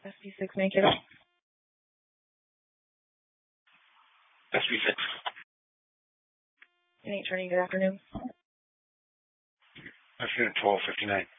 SB6 Mankato. SB6. Nate Turning, good afternoon. Afternoon, 12:59.